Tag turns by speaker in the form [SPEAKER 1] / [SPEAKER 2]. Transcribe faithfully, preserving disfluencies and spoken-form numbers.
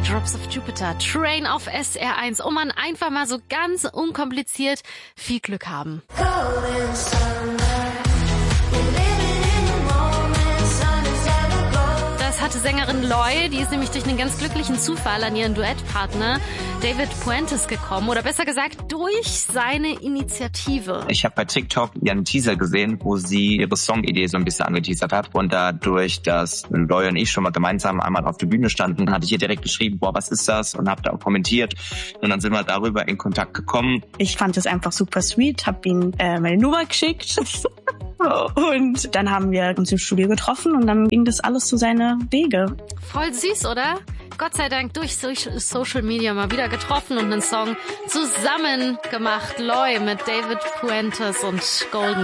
[SPEAKER 1] Drops of Jupiter, Train auf S R eins. Oh man, einfach mal so ganz unkompliziert viel Glück haben. Das hatte Sängerin Loy, die ist nämlich durch einen ganz glücklichen Zufall an ihren Duettpartner David Puentes gekommen, oder besser gesagt durch seine Initiative.
[SPEAKER 2] Ich habe bei TikTok ihren Teaser gesehen, wo sie ihre Songidee so ein bisschen angeteasert hat, und dadurch, dass Loy und ich schon mal gemeinsam einmal auf der Bühne standen, hatte ich ihr direkt geschrieben, boah, was ist das, und habe da auch kommentiert, und dann sind wir darüber in Kontakt gekommen.
[SPEAKER 3] Ich fand es einfach super sweet, habe ihm äh, meine Nummer geschickt und dann haben wir uns im Studio getroffen und dann ging das alles zu seine Wege.
[SPEAKER 1] Voll süß, oder? Gott sei Dank durch Social Media mal wieder getroffen und einen Song zusammen gemacht. Loy mit David Puentes und Golden.